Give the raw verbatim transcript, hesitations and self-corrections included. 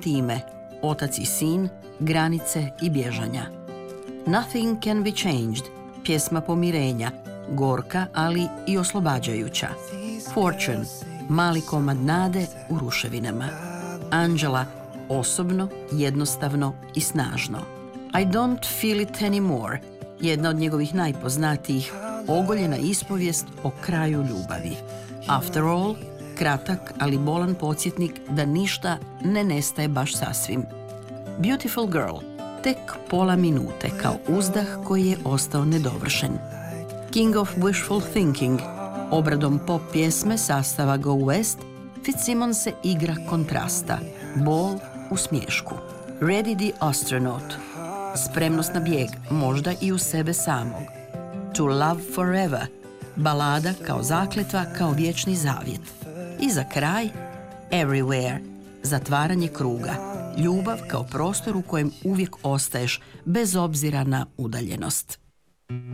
intime, otac i sin, granice i bježanja. Nothing can be changed, pjesma pomirenja, gorka, ali i oslobađajuća. Fortune, mali komad nade u ruševinama. Angela, osobno, jednostavno i snažno. I don't feel it anymore, jedna od njegovih najpoznatijih, ogoljena ispovijest o kraju ljubavi. After all, kratak, ali bolan podsjetnik da ništa ne nestaje baš sasvim. Beautiful Girl, tek pola minute kao uzdah koji je ostao nedovršen. King of Wishful Thinking, obradom pop pjesme sastava Go West, Fitzsimmons se igra kontrasta, bol u smješku. Ready the Astronaut, spremnost na bijeg, možda i u sebe samog. To Love Forever, balada kao zakletva, kao vječni zavjet. I za kraj, Everywhere, zatvaranje kruga, ljubav kao prostor u kojem uvijek ostaješ bez obzira na udaljenost.